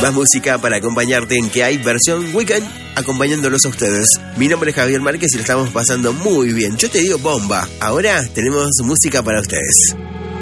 Más música para acompañarte en Que Hay versión Weekend, acompañándolos a ustedes. Mi nombre es Javier Márquez y lo estamos pasando muy bien. Yo te digo bomba. Ahora tenemos música para ustedes.